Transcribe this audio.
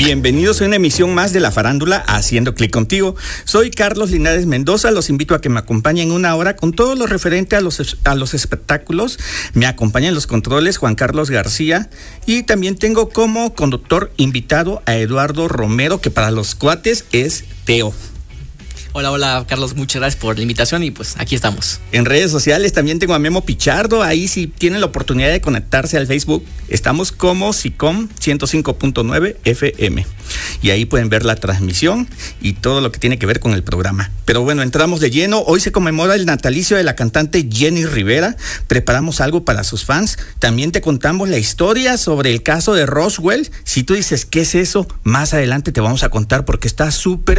Bienvenidos a una emisión más de la farándula Haciendo Clic Contigo. Soy Carlos Linares Mendoza, los invito a que me acompañen una hora con todo lo referente a los espectáculos. Me acompaña en los controles Juan Carlos García y también tengo como conductor invitado a Eduardo Romero, que para los cuates es Teo. Hola Carlos, muchas gracias por la invitación y pues aquí estamos. En redes sociales también tengo a Memo Pichardo, ahí si tienen la oportunidad de conectarse al Facebook, estamos como SICOM 105.9 FM y ahí pueden ver la transmisión y todo lo que tiene que ver con el programa. Pero bueno, entramos de lleno. Hoy se conmemora el natalicio de la cantante Jenny Rivera. Preparamos algo para sus fans. También te contamos la historia sobre el caso de Roswell. Si tú dices, ¿qué es eso? Más adelante te vamos a contar porque está súper